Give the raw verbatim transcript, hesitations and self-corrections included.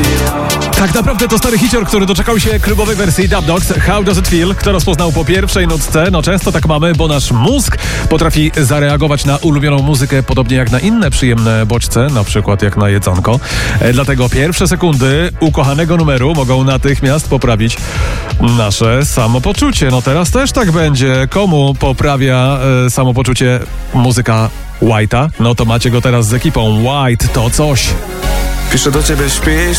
Tak naprawdę to stary hicior, który doczekał się klubowej wersji Dub Dogs. How Does It Feel? Kto rozpoznał po pierwszej nutce? No często tak mamy, bo nasz mózg potrafi zareagować na ulubioną muzykę podobnie jak na inne przyjemne bodźce, na przykład jak na jedzonko. E, dlatego pierwsze sekundy ukochanego numeru mogą natychmiast poprawić nasze samopoczucie. No teraz też tak będzie. Komu poprawia e, samopoczucie muzyka White'a? No to macie go teraz z ekipą. White to coś. Piszę do ciebie, śpisz?